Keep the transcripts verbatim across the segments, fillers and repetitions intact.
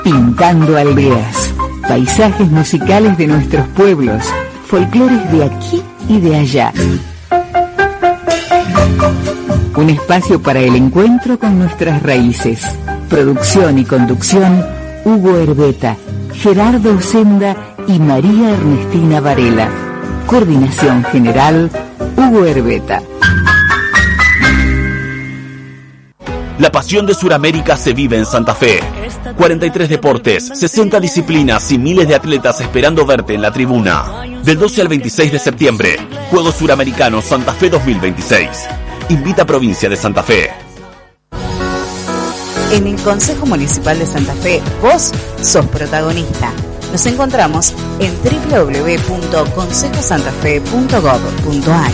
Pintando aldeas, paisajes musicales de nuestros pueblos, folclores de aquí y de allá. Un espacio para el encuentro con nuestras raíces. Producción y conducción, Hugo Herbeta, Gerardo Senda y María Ernestina Varela. Coordinación general, Hugo Herbeta. La pasión de Sudamérica se vive en Santa Fe. cuarenta y tres deportes, sesenta disciplinas y miles de atletas esperando verte en la tribuna. Del doce al veintiséis de septiembre, Juegos Suramericanos Santa Fe dos mil veintiséis. Invita a Provincia de Santa Fe. En el Consejo Municipal de Santa Fe, vos sos protagonista. Nos encontramos en doble u doble u doble u punto consejo santa fe punto gob punto a r.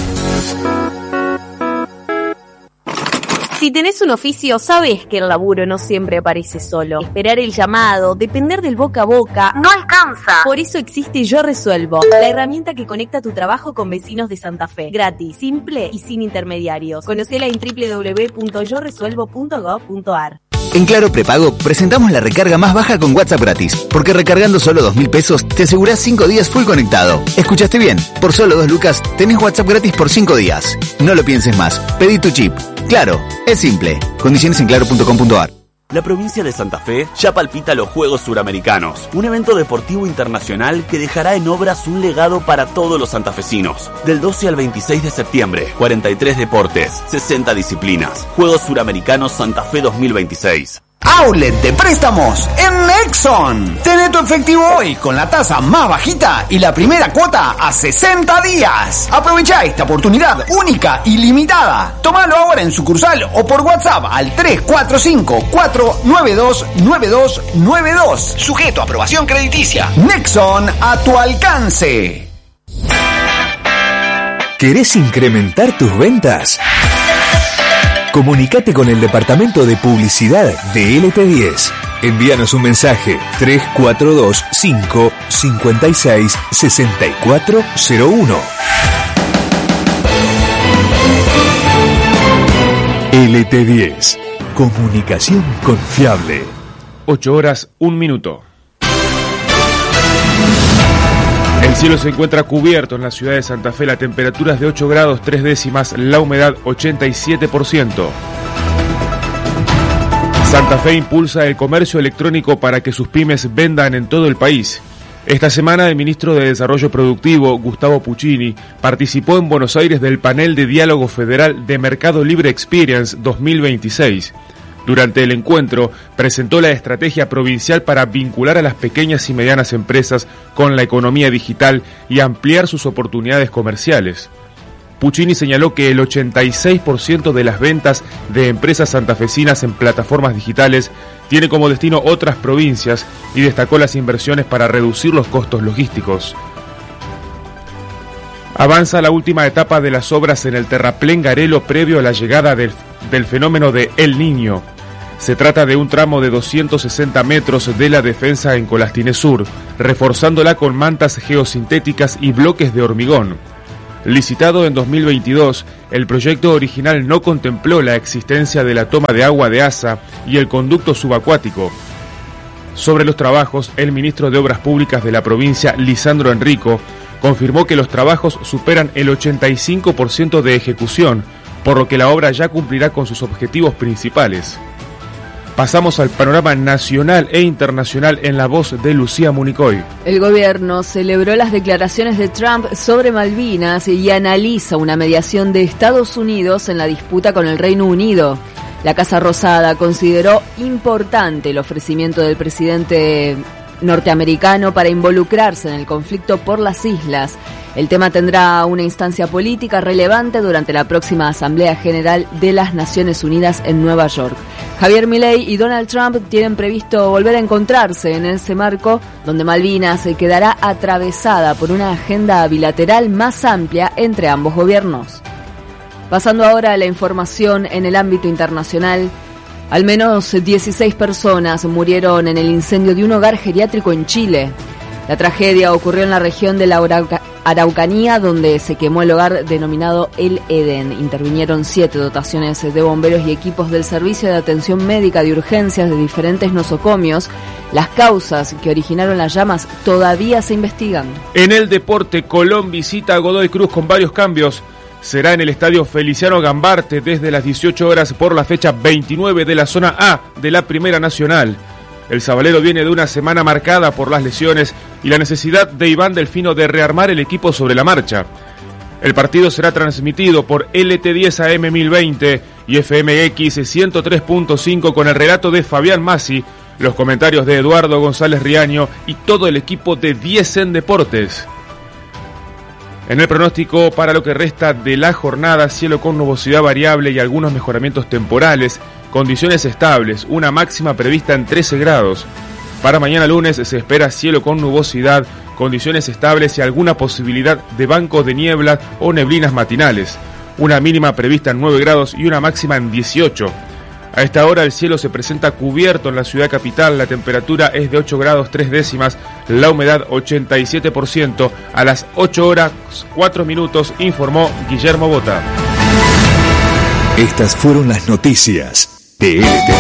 Si tenés un oficio, sabés que el laburo no siempre aparece solo. Esperar el llamado, depender del boca a boca, no alcanza. Por eso existe Yo Resuelvo, la herramienta que conecta tu trabajo con vecinos de Santa Fe. Gratis, simple y sin intermediarios. Conocela en doble u doble u doble u punto yo resuelvo punto gob punto a r. En Claro Prepago presentamos la recarga más baja con WhatsApp gratis, porque recargando solo dos mil pesos te asegurás cinco días full conectado. ¿Escuchaste bien? Por solo dos lucas tenés WhatsApp gratis por cinco días. No lo pienses más, pedí tu chip. Claro, es simple. Condiciones en claro punto com punto a r. La provincia de Santa Fe ya palpita los Juegos Suramericanos, un evento deportivo internacional que dejará en obras un legado para todos los santafesinos. Del doce al veintiséis de septiembre, cuarenta y tres deportes, sesenta disciplinas. Juegos Suramericanos Santa Fe dos mil veintiséis. Outlet de préstamos en Nexon. Tené tu efectivo hoy con la tasa más bajita y la primera cuota a sesenta días. Aprovecha esta oportunidad única y limitada. Tómalo ahora en sucursal o por WhatsApp al tres cuatro cinco, cuatro nueve dos, nueve dos nueve dos. Sujeto a aprobación crediticia. Nexon, a tu alcance. ¿Querés incrementar tus ventas? Comunicate con el departamento de publicidad de L T diez. Envíanos un mensaje tres cuatro dos cinco cinco seis seis cuatro cero uno. L T diez. Comunicación confiable. ocho horas, un minuto. El cielo se encuentra cubierto en la ciudad de Santa Fe, la temperatura es de ocho grados tres décimas, la humedad ochenta y siete por ciento. Santa Fe impulsa el comercio electrónico para que sus pymes vendan en todo el país. Esta semana el ministro de Desarrollo Productivo, Gustavo Puccini, participó en Buenos Aires del panel de diálogo federal de Mercado Libre Experience dos mil veintiséis. Durante el encuentro, presentó la estrategia provincial para vincular a las pequeñas y medianas empresas con la economía digital y ampliar sus oportunidades comerciales. Puccini señaló que el ochenta y seis por ciento de las ventas de empresas santafesinas en plataformas digitales tiene como destino otras provincias y destacó las inversiones para reducir los costos logísticos. Avanza la última etapa de las obras en el terraplén Garelo previo a la llegada del, del fenómeno de El Niño. Se trata de un tramo de doscientos sesenta metros de la defensa en Colastines Sur, reforzándola con mantas geosintéticas y bloques de hormigón. Licitado en dos mil veintidós, el proyecto original no contempló la existencia de la toma de agua de Asa y el conducto subacuático. Sobre los trabajos, el ministro de Obras Públicas de la provincia, Lisandro Enrico, confirmó que los trabajos superan el ochenta y cinco por ciento de ejecución, por lo que la obra ya cumplirá con sus objetivos principales. Pasamos al panorama nacional e internacional en la voz de Lucía Municoy. El gobierno celebró las declaraciones de Trump sobre Malvinas y analiza una mediación de Estados Unidos en la disputa con el Reino Unido. La Casa Rosada consideró importante el ofrecimiento del presidente norteamericano para involucrarse en el conflicto por las islas. El tema tendrá una instancia política relevante durante la próxima Asamblea General de las Naciones Unidas en Nueva York. Javier Milei y Donald Trump tienen previsto volver a encontrarse en ese marco, donde Malvinas se quedará atravesada por una agenda bilateral más amplia entre ambos gobiernos. Pasando ahora a la información en el ámbito internacional, al menos dieciséis personas murieron en el incendio de un hogar geriátrico en Chile. La tragedia ocurrió en la región de la Araucanía, donde se quemó el hogar denominado El Edén. Intervinieron siete dotaciones de bomberos y equipos del Servicio de Atención Médica de Urgencias de diferentes nosocomios. Las causas que originaron las llamas todavía se investigan. En el deporte, Colón visita a Godoy Cruz con varios cambios. Será en el estadio Feliciano Gambarte desde las dieciocho horas por la fecha veintinueve de la zona A de la Primera Nacional. El sabalero viene de una semana marcada por las lesiones y la necesidad de Iván Delfino de rearmar el equipo sobre la marcha. El partido será transmitido por L T diez A M mil veinte y F M X ciento tres punto cinco con el relato de Fabián Masi, los comentarios de Eduardo González Riaño y todo el equipo de diez en Deportes. En el pronóstico para lo que resta de la jornada, cielo con nubosidad variable y algunos mejoramientos temporales, condiciones estables, una máxima prevista en trece grados. Para mañana lunes se espera cielo con nubosidad, condiciones estables y alguna posibilidad de bancos de niebla o neblinas matinales. Una mínima prevista en nueve grados y una máxima en dieciocho. A esta hora el cielo se presenta cubierto en la ciudad capital, la temperatura es de ocho grados tres décimas, la humedad ochenta y siete por ciento. A las ocho horas cuatro minutos informó Guillermo Bota. Estas fueron las noticias de L T V.